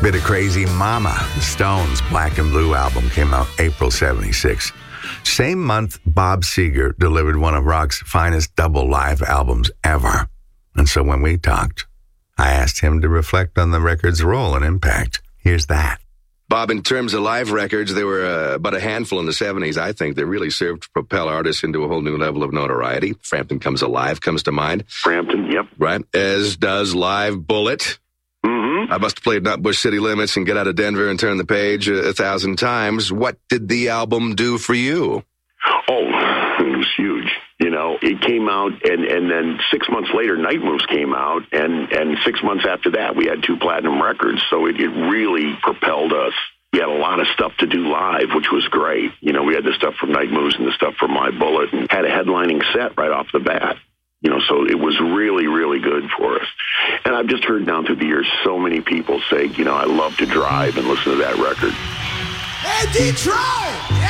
Bit of Crazy Mama, the Stones' Black and Blue album, came out April 76. Same month, Bob Seger delivered one of rock's finest double live albums ever. And so when we talked, I asked him to reflect on the record's role and impact. Here's that. Bob, in terms of live records, there were about a handful in the 70s, I think, that really served to propel artists into a whole new level of notoriety. Frampton Comes Alive comes to mind. Frampton, yep. Right, as does Live Bullet. Mm-hmm. I must have played Nutbush City Limits and Get Out of Denver and Turn the Page 1,000 times. What did the album do for you? Oh, it was huge. You know, it came out, and then 6 months later, Night Moves came out, and 6 months after that, we had 2 platinum records, so it really propelled us. We had a lot of stuff to do live, which was great. You know, we had the stuff from Night Moves and the stuff from My Bullet, and had a headlining set right off the bat. You know, so it was really, really good for us. And I've just heard down through the years so many people say, you know, I love to drive and listen to that record. Hey, Detroit!